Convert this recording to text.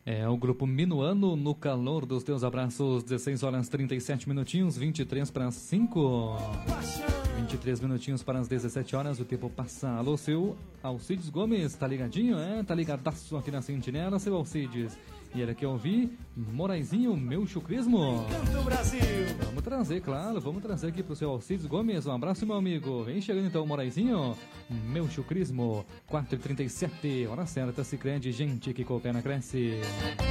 É o grupo Minuano, no calor dos teus abraços, 16 horas 37 minutinhos, 23 para as 5. 23 minutinhos para as 17 horas, o tempo passa. Alô, seu Alcides Gomes, tá ligadinho? Tá ligadaço aqui na Sentinela, seu Alcides. E ele quer ouvir Moraizinho, meu chucrismo. Canto Brasil. Vamos trazer, claro, vamos trazer aqui pro seu Alcides Gomes. Um abraço, meu amigo. Vem chegando então, Moraizinho, meu chucrismo. 4h37, hora certa, Sicredi, gente que coopera, cresce.